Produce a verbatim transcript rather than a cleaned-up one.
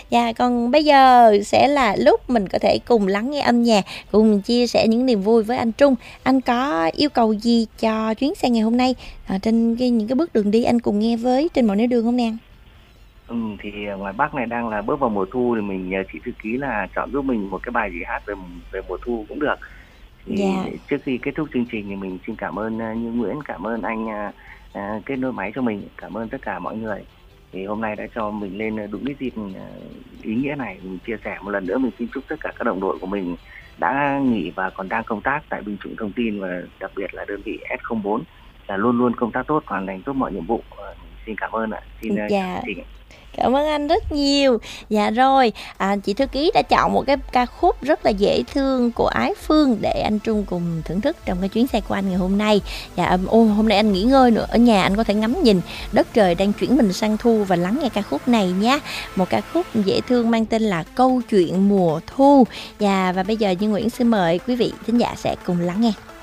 Dạ, còn bây giờ sẽ là lúc mình có thể cùng lắng nghe âm nhạc, cùng chia sẻ những niềm vui với anh Trung. Anh có yêu cầu gì cho chuyến xe ngày hôm nay, à, trên cái, những cái bước đường đi anh cùng nghe với Trên Mọi Nẻo Đường không nè? Ừ, thì ngoài Bắc này đang là bước vào mùa thu thì mình nhờ chị thư ký là chọn giúp mình một cái bài gì hát về về mùa thu cũng được. Thì Dạ. trước khi kết thúc chương trình thì mình xin cảm ơn uh, Như Nguyễn, cảm ơn anh uh, uh, kết nối máy cho mình, cảm ơn tất cả mọi người. Thì hôm nay đã cho mình lên đúng cái dịp uh, ý nghĩa này, mình chia sẻ một lần nữa, mình xin chúc tất cả các đồng đội của mình đã nghỉ và còn đang công tác tại Binh chủng Thông tin và đặc biệt là đơn vị S không bốn là luôn luôn công tác tốt, hoàn thành tốt mọi nhiệm vụ. Uh, xin cảm ơn ạ. Xin uh, Dạ. chào chị. Cảm ơn anh rất nhiều. Dạ rồi, à, chị thư ký đã chọn một cái ca khúc rất là dễ thương của Ái Phương để anh Trung cùng thưởng thức trong cái chuyến xe của anh ngày hôm nay. Dạ, ô, hôm nay anh nghỉ ngơi nữa, ở nhà anh có thể ngắm nhìn đất trời đang chuyển mình sang thu và lắng nghe ca khúc này nhé. Một ca khúc dễ thương mang tên là Câu Chuyện Mùa Thu. Dạ, và bây giờ Như Nguyễn xin mời quý vị thính giả sẽ cùng lắng nghe.